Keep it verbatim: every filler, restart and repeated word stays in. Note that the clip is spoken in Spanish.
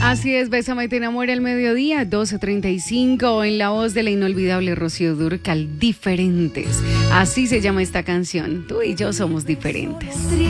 Así es, Bésame, te enamora al mediodía, doce treinta y cinco, en la voz de la inolvidable Rocío Dúrcal, Diferentes. Así se llama esta canción. Tú y yo somos diferentes.